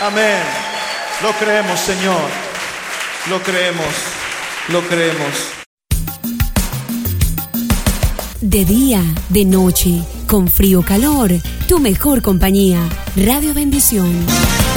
Amén. Lo creemos, Señor. Lo creemos. Lo creemos. De día, de noche, con frío o calor, tu mejor compañía. Radio Bendición.